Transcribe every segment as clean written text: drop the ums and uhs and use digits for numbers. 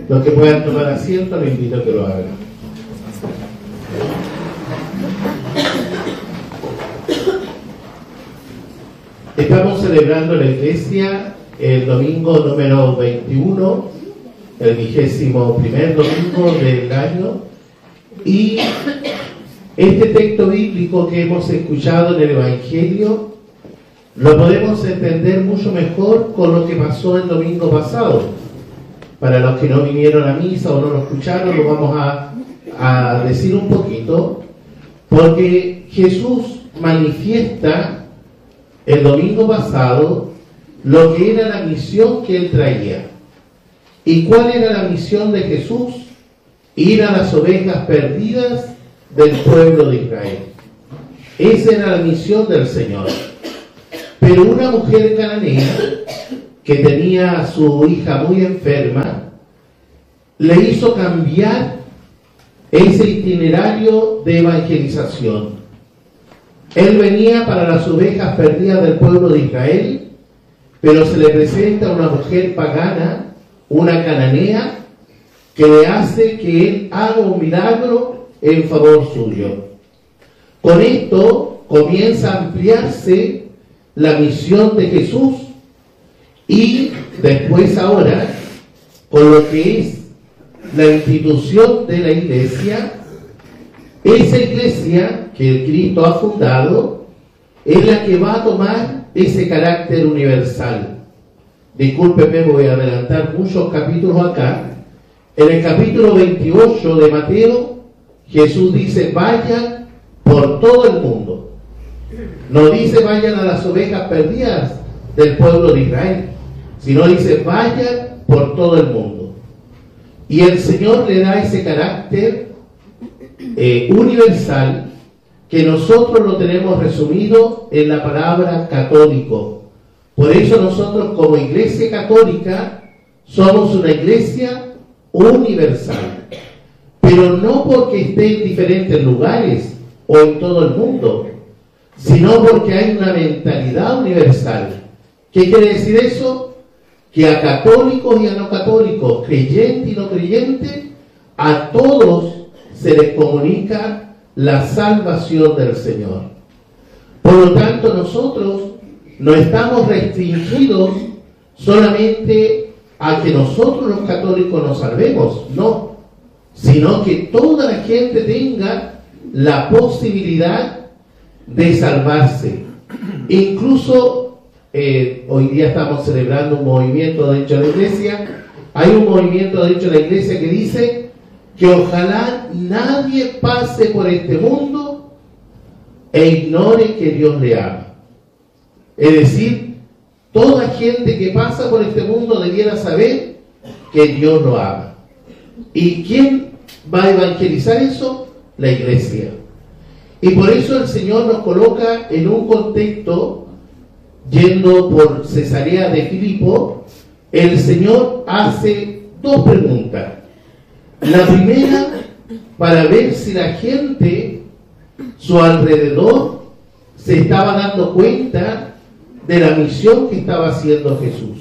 Los que puedan tomar asiento, los invito a que lo hagan. Estamos celebrando en la iglesia el domingo número 21, el 21º domingo del año, y este texto bíblico que hemos escuchado en el Evangelio lo podemos entender mucho mejor con lo que pasó el domingo pasado. Para los que no vinieron a misa o no lo escucharon, lo vamos a decir un poquito, porque Jesús manifiesta el domingo pasado lo que era la misión que él traía. ¿Y cuál era la misión de Jesús? Ir a las ovejas perdidas del pueblo de Israel. Esa era la misión del Señor. Pero una mujer cananea que tenía a su hija muy enferma le hizo cambiar ese itinerario de evangelización. Él venía para las ovejas perdidas del pueblo de Israel, pero se le presenta una mujer pagana, una cananea, que le hace que él haga un milagro en favor suyo. Con esto comienza a ampliarse la misión de Jesús, y después ahora, con lo que es la institución de la iglesia, esa iglesia que el Cristo ha fundado es la que va a tomar ese carácter universal. Discúlpeme, voy a adelantar muchos capítulos acá. En el capítulo 28 de Mateo, Jesús dice: vayan por todo el mundo. No dice vayan a las ovejas perdidas del pueblo de Israel, sino dice vayan por todo el mundo. Y el Señor le da ese carácter universal, que nosotros lo tenemos resumido en la palabra católico. Por eso nosotros, como iglesia católica, somos una iglesia universal, pero no porque esté en diferentes lugares o en todo el mundo, sino porque hay una mentalidad universal. ¿Qué quiere decir eso? Que a católicos y a no católicos, creyente y no creyente, a todos se les comunica la salvación del Señor. Por lo tanto, nosotros no estamos restringidos solamente a que nosotros los católicos nos salvemos, no, sino que toda la gente tenga la posibilidad de salvarse. Incluso hoy día estamos celebrando un movimiento dentro de la iglesia. Hay un movimiento dentro de la iglesia que dice que ojalá nadie pase por este mundo e ignore que Dios le ama. Es decir, toda gente que pasa por este mundo debiera saber que Dios lo ama. ¿Y quién va a evangelizar eso? La iglesia. Y por eso el Señor nos coloca en un contexto, yendo por Cesarea de Filipo, el Señor hace dos preguntas. La primera, para ver si la gente, su alrededor, se estaba dando cuenta de la misión que estaba haciendo Jesús.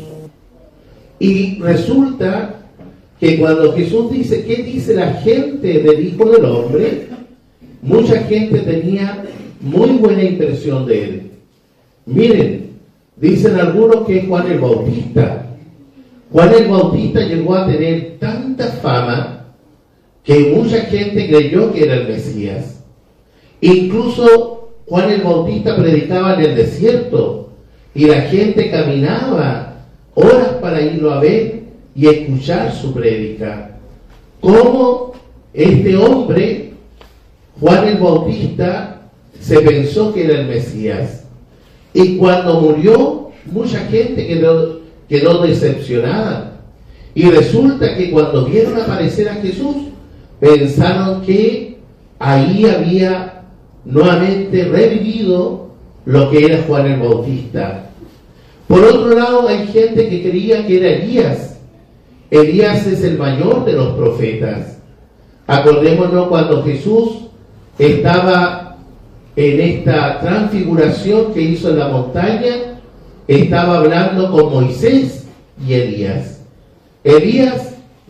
Y resulta que cuando Jesús dice, ¿qué dice la gente del Hijo del Hombre?, mucha gente tenía muy buena impresión de él. Miren, dicen algunos que es Juan el Bautista. Juan el Bautista llegó a tener tanta fama que mucha gente creyó que era el Mesías. Incluso Juan el Bautista predicaba en el desierto y la gente caminaba horas para irlo a ver y escuchar su prédica. Cómo este hombre, Juan el Bautista, se pensó que era el Mesías. Y cuando murió, mucha gente quedó decepcionada. Y resulta que cuando vieron aparecer a Jesús, pensaron que ahí había nuevamente revivido lo que era Juan el Bautista. Por otro lado, hay gente que creía que era Elías. Elías es el mayor de los profetas. Acordémonos cuando Jesús estaba en esta transfiguración que hizo en la montaña, estaba hablando con Moisés y Elías. Elías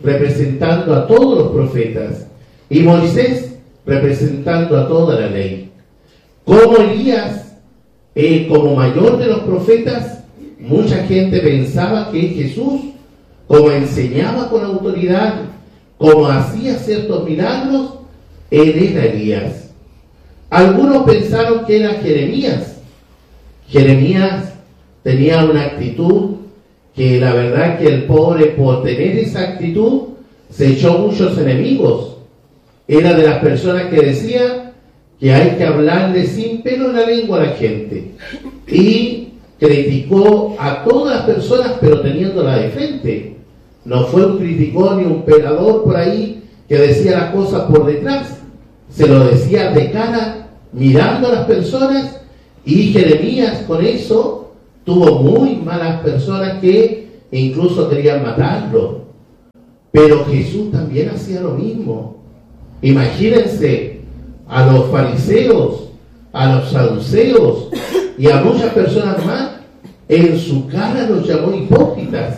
representando a todos los profetas, y Moisés representando a toda la ley. Como Elías, como mayor de los profetas, mucha gente pensaba que Jesús, como enseñaba con autoridad, como hacía ciertos milagros, él era Elías. Algunos pensaron que era Jeremías. Jeremías tenía una actitud que la verdad que el pobre, por tener esa actitud, se echó muchos enemigos. Era de las personas que decía que hay que hablarle sin pelo en la lengua a la gente. Y criticó a todas las personas, pero teniéndola de frente. No fue un criticón ni un pelador por ahí que decía las cosas por detrás. Se lo decía de cara, mirando a las personas, y Jeremías con eso tuvo muy malas personas que incluso querían matarlo. Pero Jesús también hacía lo mismo. Imagínense a los fariseos, a los saduceos y a muchas personas más, en su cara los llamó hipócritas.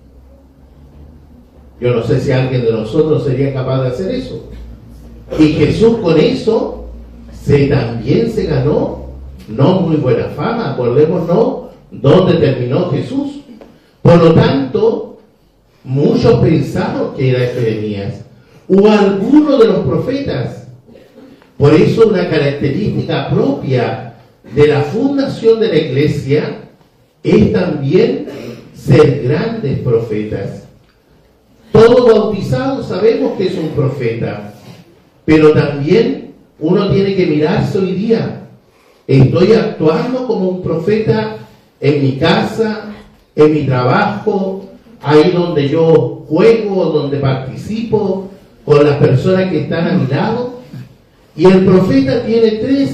Yo no sé si alguien de nosotros sería capaz de hacer eso. Y Jesús con eso también se ganó no muy buena fama. Acordémonos dónde terminó Jesús. Por lo tanto, muchos pensaron que era Jeremías o alguno de los profetas. Por eso una característica propia de la fundación de la iglesia es también ser grandes profetas. Todo bautizado sabemos que es un profeta, pero también uno tiene que mirarse hoy día. Estoy actuando como un profeta en mi casa, en mi trabajo, ahí donde yo juego, donde participo, con las personas que están a mi lado. Y el profeta tiene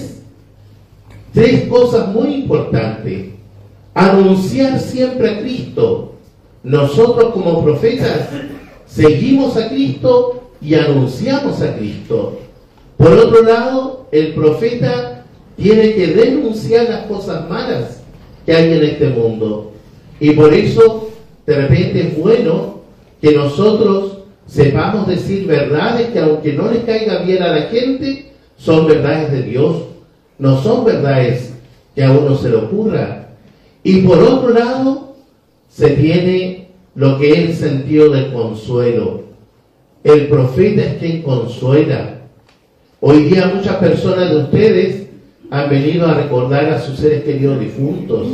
tres cosas muy importantes. Anunciar siempre a Cristo. Nosotros como profetas seguimos a Cristo y anunciamos a Cristo. Por otro lado, el profeta tiene que denunciar las cosas malas que hay en este mundo. Y por eso, de repente es bueno que nosotros sepamos decir verdades que, aunque no les caiga bien a la gente, son verdades de Dios. No son verdades que a uno se le ocurra. Y por otro lado, se tiene lo que es el sentido del consuelo. El profeta es quien consuela. Hoy día muchas personas de ustedes han venido a recordar a sus seres queridos difuntos.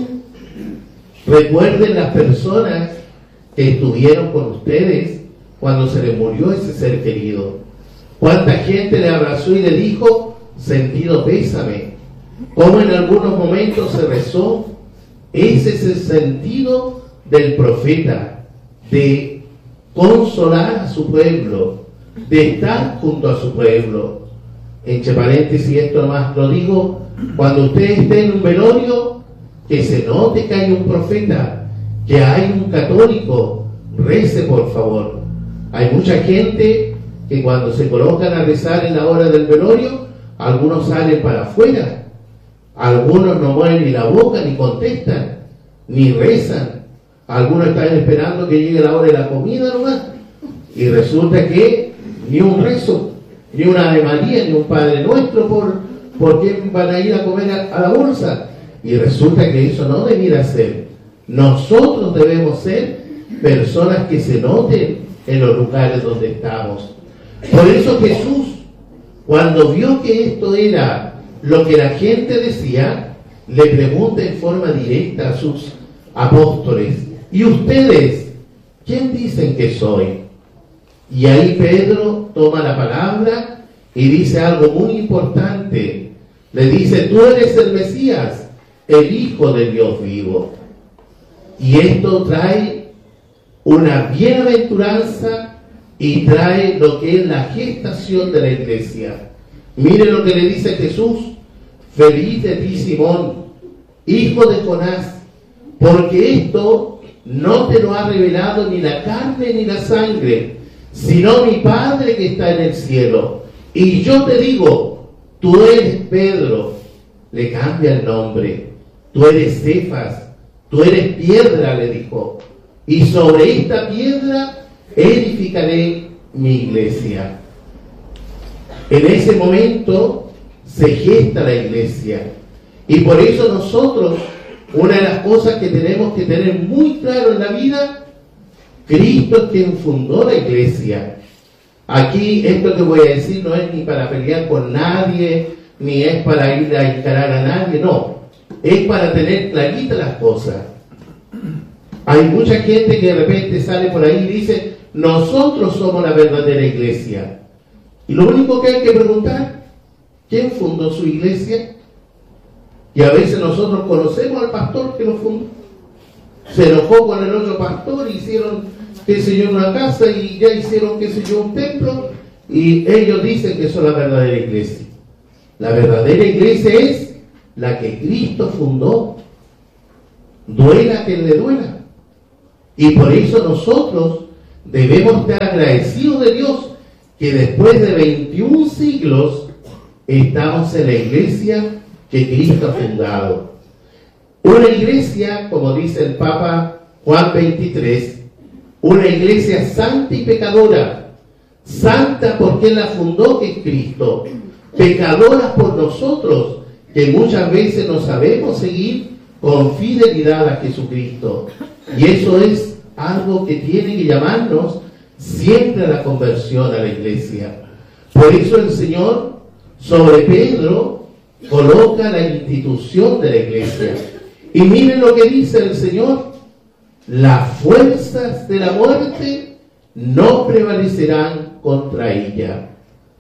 Recuerden las personas que estuvieron con ustedes cuando se les murió ese ser querido. Cuánta gente le abrazó y le dijo sentido pésame. Cómo en algunos momentos se rezó. Ese es el sentido del profeta, de consolar a su pueblo, de estar junto a su pueblo. Entre paréntesis, esto nomás lo digo, cuando usted esté en un velorio, que se note que hay un profeta, que hay un católico, rece por favor. Hay mucha gente que cuando se colocan a rezar en la hora del velorio, algunos salen para afuera, algunos no mueven ni la boca, ni contestan, ni rezan. Algunos están esperando que llegue la hora de la comida nomás, y resulta que ni un rezo, ni una Ave María, ni un Padre Nuestro por quién van a ir a comer a la bolsa. Y resulta que eso no debiera ser. Nosotros debemos ser personas que se noten en los lugares donde estamos. Por eso Jesús, cuando vio que esto era lo que la gente decía, le pregunta en forma directa a sus apóstoles: ¿y ustedes quién dicen que soy? Y ahí Pedro toma la palabra y dice algo muy importante. Le dice: tú eres el Mesías, el Hijo de Dios vivo. Y esto trae una bienaventuranza y trae lo que es la gestación de la iglesia. Mire lo que le dice Jesús: feliz de ti, Simón, hijo de Jonás, porque esto no te lo ha revelado ni la carne ni la sangre, sino mi Padre que está en el cielo. Y yo te digo, tú eres Pedro, le cambia el nombre, tú eres Cefas, tú eres piedra, le dijo, y sobre esta piedra edificaré mi iglesia. En ese momento se gesta la iglesia. Y por eso nosotros, una de las cosas que tenemos que tener muy claro en la vida, Cristo es quien fundó la iglesia. Aquí esto que voy a decir no es ni para pelear con nadie, ni es para ir a encarar a nadie, no. Es para tener claritas las cosas. Hay mucha gente que de repente sale por ahí y dice, nosotros somos la verdadera iglesia. Y lo único que hay que preguntar, ¿quién fundó su iglesia? Y a veces nosotros conocemos al pastor que lo fundó. Se enojó con el otro pastor, hicieron, qué sé yo, una casa y ya hicieron, qué sé yo, un templo. Y ellos dicen que son la verdadera iglesia. La verdadera iglesia es la que Cristo fundó. Duela quien le duela. Y por eso nosotros debemos estar agradecidos de Dios que después de 21 siglos estamos en la iglesia que Cristo ha fundado. Una iglesia, como dice el Papa Juan 23, una iglesia santa y pecadora. Santa porque Él la fundó, que es Cristo. Pecadora por nosotros, que muchas veces no sabemos seguir con fidelidad a Jesucristo. Y eso es algo que tiene que llamarnos siempre a la conversión a la iglesia. Por eso el Señor sobre Pedro coloca la institución de la iglesia. Y miren lo que dice el Señor: las fuerzas de la muerte no prevalecerán contra ella.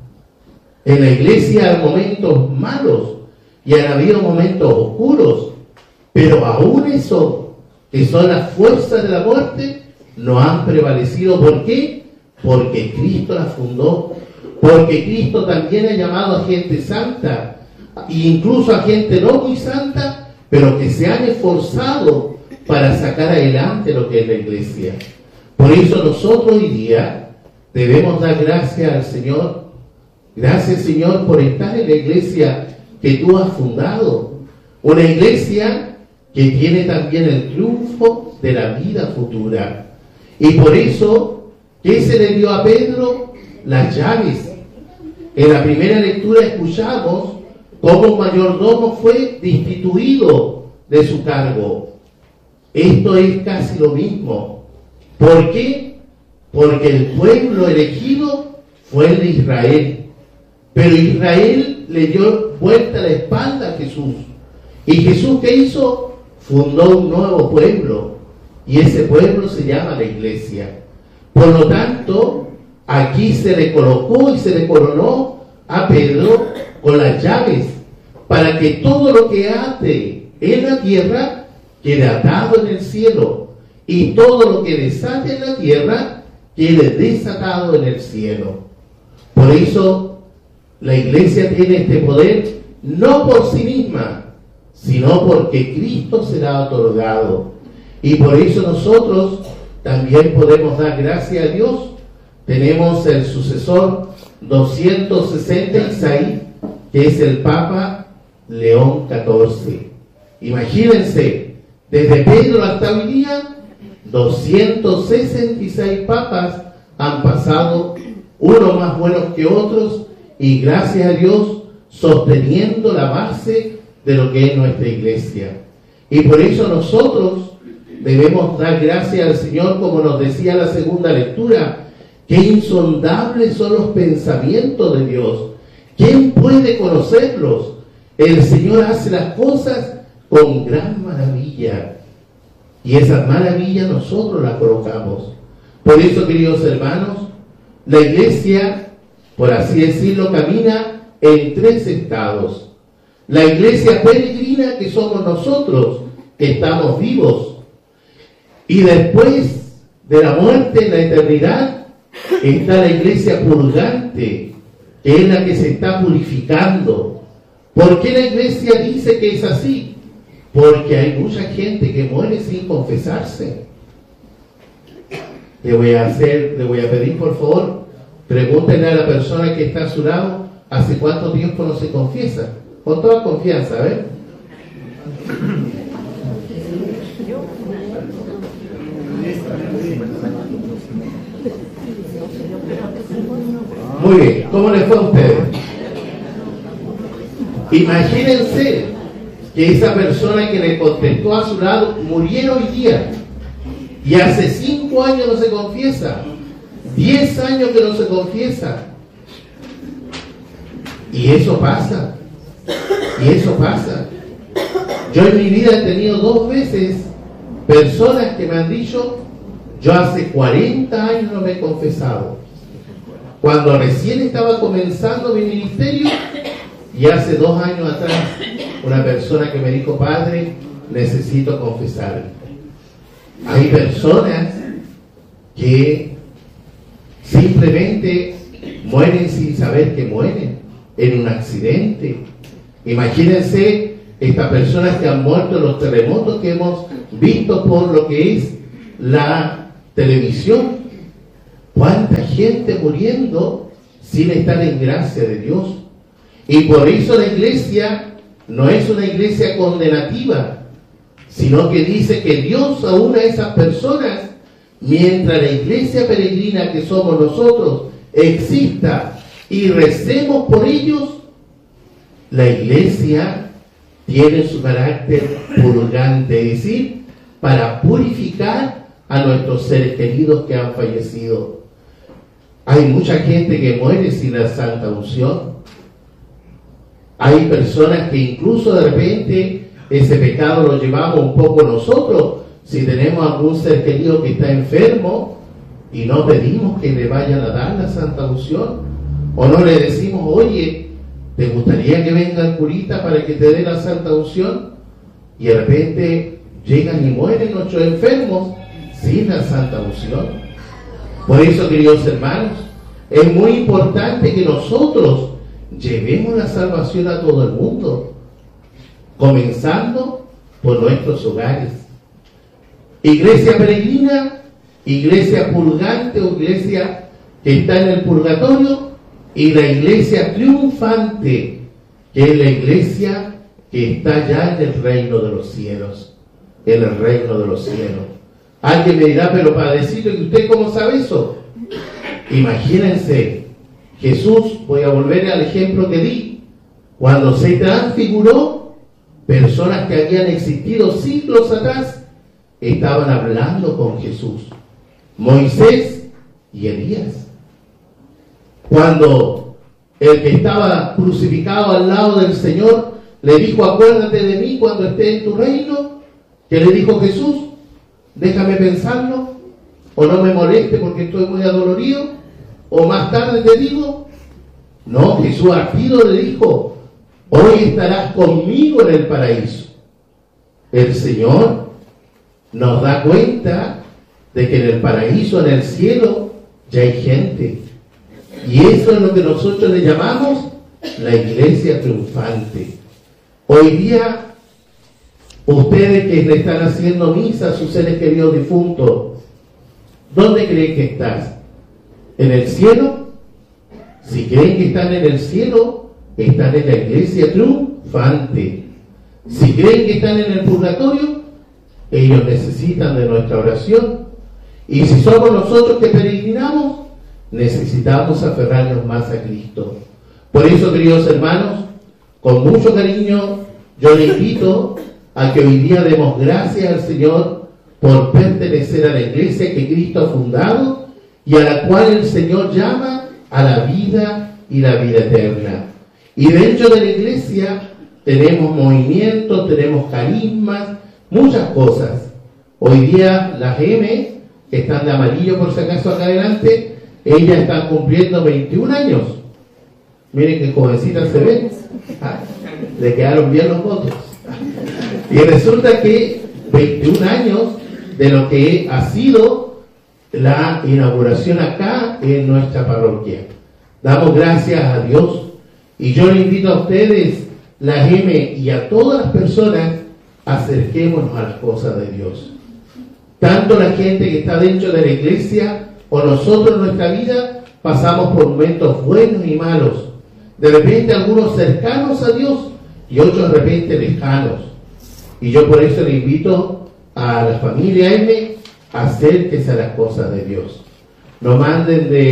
En la iglesia hay momentos malos y han habido momentos oscuros, pero aún eso, que son las fuerzas de la muerte, no han prevalecido. ¿Por qué? Porque Cristo las fundó, porque Cristo también ha llamado a gente santa, e incluso a gente no muy santa, pero que se han esforzado para sacar adelante lo que es la iglesia. Por eso nosotros hoy día debemos dar gracias al Señor. Gracias, Señor, por estar en la iglesia que tú has fundado. Una iglesia que tiene también el triunfo de la vida futura. Y por eso, ¿qué se le dio a Pedro? Las llaves. En la primera lectura escuchamos cómo un mayordomo fue destituido de su cargo. Esto es casi lo mismo. ¿Por qué? Porque el pueblo elegido fue el de Israel. Pero Israel le dio vuelta la espalda a Jesús. ¿Y Jesús qué hizo? Fundó un nuevo pueblo. Y ese pueblo se llama la iglesia. Por lo tanto, aquí se le colocó y se le coronó a Pedro con las llaves, para que todo lo que ate en la tierra quede atado en el cielo, y todo lo que desate en la tierra quede desatado en el cielo. Por eso la iglesia tiene este poder, no por sí misma, sino porque Cristo se la ha otorgado. Y por eso nosotros también podemos dar gracias a Dios. Tenemos el sucesor 266, que es el Papa León XIV. Imagínense, desde Pedro hasta hoy día, 266 papas han pasado, unos más buenos que otros, y gracias a Dios sosteniendo la base de lo que es nuestra iglesia. Y por eso nosotros debemos dar gracias al Señor, como nos decía la segunda lectura, que insondables son los pensamientos de Dios. ¿Quién puede conocerlos? El Señor hace las cosas con gran maravilla, y esas maravillas nosotros las colocamos. Por eso, queridos hermanos, la iglesia, por así decirlo, camina en tres estados. La iglesia peregrina, que somos nosotros, que estamos vivos, y después de la muerte, en la eternidad, está la iglesia purgante, que es la que se está purificando. ¿Por qué la iglesia dice que es así? Porque hay mucha gente que muere sin confesarse. Le voy a pedir, por favor, pregúntenle a la persona que está a su lado, ¿hace cuánto tiempo no se confiesa? Con toda confianza, a ver. Muy bien, ¿cómo les fue a ustedes? Imagínense que esa persona que le contestó a su lado muriera hoy día y hace 5 años no se confiesa, 10 años que no se confiesa. Y eso pasa, y eso pasa. Yo en mi vida he tenido 2 veces personas que me han dicho, yo hace 40 años no me he confesado. Cuando recién estaba comenzando mi ministerio, y hace 2 años atrás, una persona que me dijo, padre, necesito confesarme. Hay personas que simplemente mueren sin saber que mueren, en un accidente. Imagínense estas personas que han muerto en los terremotos que hemos visto por lo que es la televisión. ¿Cuánta gente muriendo sin estar en gracia de Dios? Y por eso la iglesia no es una iglesia condenativa, sino que dice que Dios aúna a esas personas, mientras la iglesia peregrina que somos nosotros exista y recemos por ellos, la iglesia tiene su carácter purgante, es decir, para purificar a nuestros seres queridos que han fallecido. Hay mucha gente que muere sin la santa unción. Hay personas que incluso de repente ese pecado lo llevamos un poco nosotros. Si tenemos algún ser querido que está enfermo y no pedimos que le vayan a dar la santa unción, o no le decimos, oye, ¿te gustaría que venga el curita para que te dé la santa unción? Y de repente llegan y mueren nuestros enfermos sin la santa unción. Por eso, queridos hermanos, es muy importante que nosotros llevemos la salvación a todo el mundo, comenzando por nuestros hogares. Iglesia peregrina, iglesia purgante o iglesia que está en el purgatorio, y la iglesia triunfante, que es la iglesia que está ya en el reino de los cielos, en el reino de los cielos. Alguien me dirá, pero para decirle que usted cómo sabe eso. Imagínense, Jesús, voy a volver al ejemplo que di, cuando se transfiguró, personas que habían existido siglos atrás estaban hablando con Jesús, Moisés y Elías. Cuando el que estaba crucificado al lado del Señor le dijo, acuérdate de mí cuando esté en tu reino, ¿qué le dijo Jesús? Déjame pensarlo, o no me moleste porque estoy muy adolorido, o más tarde te digo. No, Jesús al tiro le dijo, hoy estarás conmigo en el paraíso. El Señor nos da cuenta de que en el paraíso, en el cielo, ya hay gente. Y eso es lo que nosotros le llamamos la iglesia triunfante. Hoy día, ustedes que le están haciendo misa a sus seres queridos difuntos, ¿dónde creen que estás? ¿En el cielo? Si creen que están en el cielo, están en la iglesia triunfante. Si creen que están en el purgatorio, ellos necesitan de nuestra oración. Y si somos nosotros que peregrinamos, necesitamos aferrarnos más a Cristo. Por eso, queridos hermanos, con mucho cariño, yo les invito a que hoy día demos gracias al Señor por pertenecer a la iglesia que Cristo ha fundado y a la cual el Señor llama a la vida y la vida eterna. Y dentro de la iglesia tenemos movimientos, tenemos carismas, muchas cosas. Hoy día las M, que están de amarillo por si acaso acá adelante, ellas están cumpliendo 21 años. Miren qué jovencitas se ven. Le quedaron bien los votos. Y resulta que 21 años de lo que ha sido la inauguración acá en nuestra parroquia. Damos gracias a Dios. Y yo le invito a ustedes, la M y a todas las personas, acerquémonos a las cosas de Dios. Tanto la gente que está dentro de la iglesia o nosotros en nuestra vida pasamos por momentos buenos y malos. De repente algunos cercanos a Dios y otros de repente lejanos. Y yo por eso le invito a la familia M, acérquese a las cosas de Dios. No manden de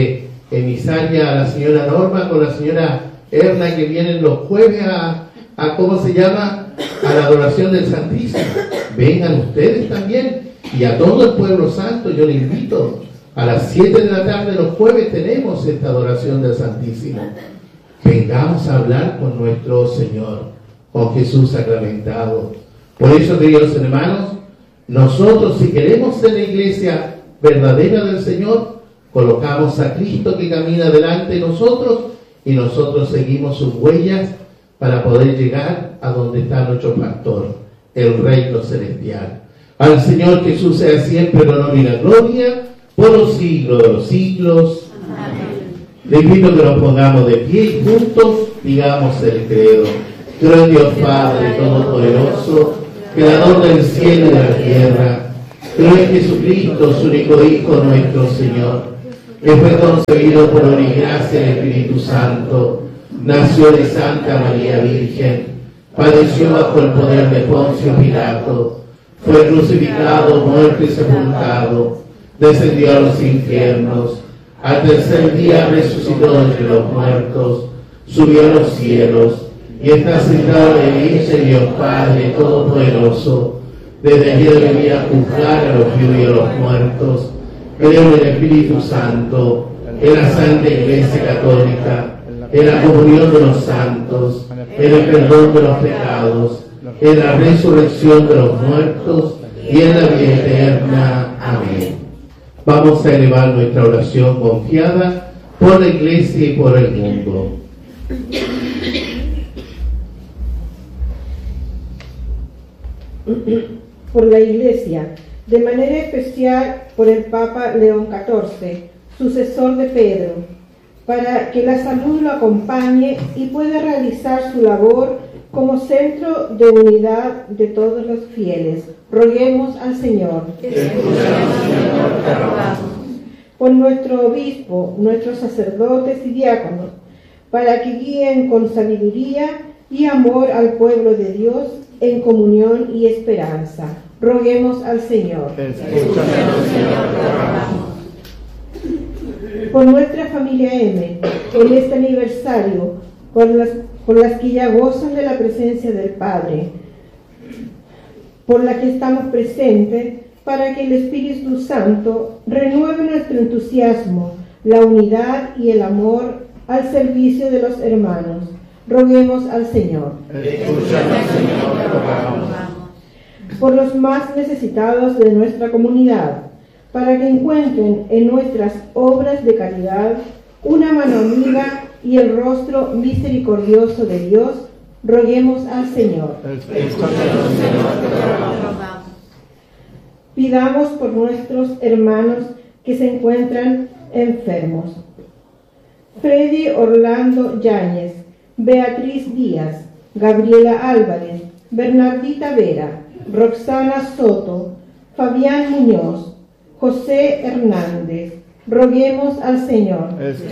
emisaria, a la señora Norma, con la señora Erna, que vienen los jueves a ¿cómo se llama? A la adoración del Santísimo. Vengan ustedes también, y a todo el pueblo santo, yo les invito. A las 7 de la tarde los jueves tenemos esta adoración del Santísimo. Vengamos a hablar con nuestro Señor, con Jesús sacramentado. Por eso, queridos hermanos, nosotros, si queremos ser la iglesia verdadera del Señor, colocamos a Cristo que camina delante de nosotros y nosotros seguimos sus huellas para poder llegar a donde está nuestro pastor, el reino celestial. Al Señor Jesús sea siempre el honor y la gloria por los siglos de los siglos. Amén. Le invito a que nos pongamos de pie y juntos digamos el credo. Creo en Dios Padre Todopoderoso, Creador del cielo y de la tierra. Creo en Jesucristo, su único Hijo, nuestro Señor, que fue concebido por obra y gracia del Espíritu Santo, nació de Santa María Virgen, padeció bajo el poder de Poncio Pilato, fue crucificado, muerto y sepultado, descendió a los infiernos, al tercer día resucitó entre los muertos, subió a los cielos, y está sentado a la derecha de Dios Padre Todopoderoso, desde allí debe venir a juzgar a los vivos y a los muertos. Creo en el Espíritu Santo, en la Santa Iglesia Católica, en la comunión de los santos, en el perdón de los pecados, en la resurrección de los muertos y en la vida eterna. Amén. Vamos a elevar nuestra oración confiada por la Iglesia y por el mundo. Por la Iglesia, de manera especial por el Papa León XIV, sucesor de Pedro, para que la salud lo acompañe y pueda realizar su labor como centro de unidad de todos los fieles. Roguemos al Señor. Por nuestro obispo, nuestros sacerdotes y diáconos, para que guíen con sabiduría y amor al pueblo de Dios en comunión y esperanza. Roguemos al Señor. Por nuestra familia M, en este aniversario, por las que ya gozan de la presencia del Padre, por la que estamos presentes, para que el Espíritu Santo renueve nuestro entusiasmo, la unidad y el amor al servicio de los hermanos. Roguemos al Señor. Por los más necesitados de nuestra comunidad, para que encuentren en nuestras obras de caridad una mano amiga y el rostro misericordioso de Dios, roguemos al Señor. Pidamos por nuestros hermanos que se encuentran enfermos. Freddy Orlando Yáñez, Beatriz Díaz, Gabriela Álvarez, Bernardita Vera, Roxana Soto, Fabián Muñoz, José Hernández. Roguemos al Señor.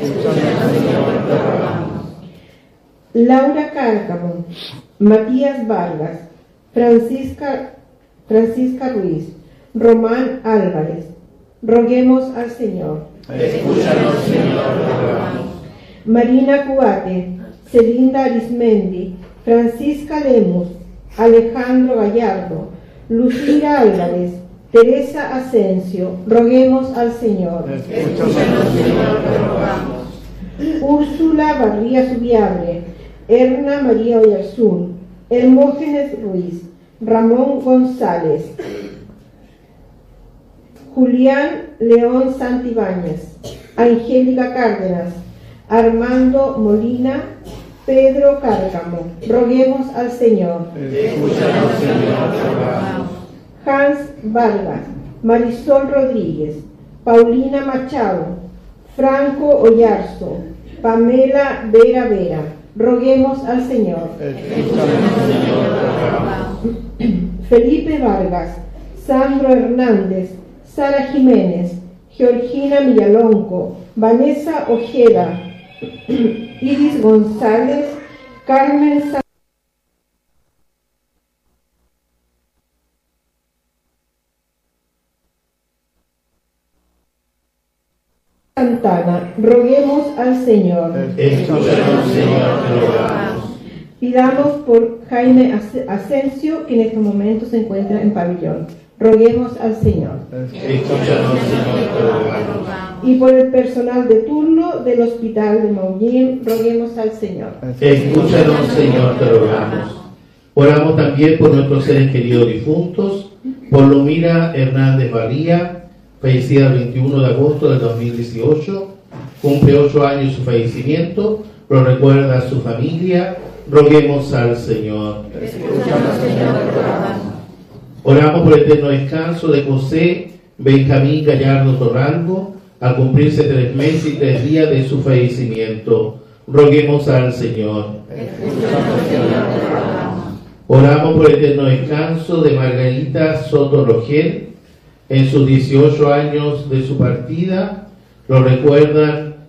Laura Cárcamo, Matías Vargas, Francisca Ruiz, Román Álvarez. Roguemos al Señor. Escúchanos, Señor. Marina Cuate, Celinda Arismendi, Francisca Lemus, Alejandro Gallardo, Lucía Álvarez, Teresa Asensio. Roguemos al Señor. Escúchanos, Señor, te rogamos. Úrsula Barría Subiabre, Erna María Oyarzún, Hermógenes Ruiz, Ramón González, Julián León Santibáñez, Angélica Cárdenas, Armando Molina, Pedro Cárcamo. Roguemos al Señor. Escúchanos, Señor, te rogamos. Hans Vargas, Marisol Rodríguez, Paulina Machado, Franco Oyarzo, Pamela Vera Vera. Roguemos al Señor. Escúchanos, Señor, te rogamos. Felipe Vargas, Sandro Hernández, Sara Jiménez, Georgina Villalonco, Vanessa Ojeda, Iris González, Carmen Santana, roguemos al Señor. Escúchanos, Señor, te rogamos. Pidamos por Jaime Asensio, que en estos momentos se encuentra en pabellón. Roguemos al Señor. Escúchanos, Señor, te rogamos. Y por el personal de turno del Hospital de Maullín, roguemos al Señor. Escúchanos, Señor, te rogamos. Oramos también por nuestros seres queridos difuntos, por Lumira Hernández María, fallecida el 21 de agosto del 2018, cumple 8 años su fallecimiento, lo recuerda a su familia, roguemos al Señor. Escúchanos, Señor, te rogamos. Oramos por el eterno descanso de José Benjamín Gallardo Torralbo, al cumplirse 3 meses y 3 días de su fallecimiento, roguemos al Señor. Escúchanos, Señor, te rogamos. Oramos por el eterno descanso de Margarita Soto Rogel, en sus 18 años de su partida, lo recuerdan